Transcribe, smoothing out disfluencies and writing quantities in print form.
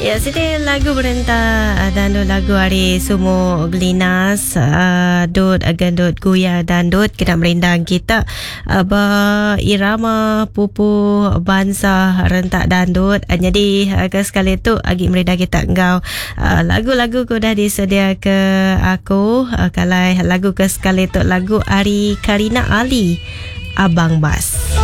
Ya, sini lagu berentah dan lagu hari sumo glinas dot agandot guya dan dot kena merendang kita irama pupu bangsa rentak dandut. Jadi sekali tu agi merendang kita engkau lagu-lagu ku dah disedia ke aku kalau lagu ke sekali tu lagu Ari Karina Ali Abang Bas.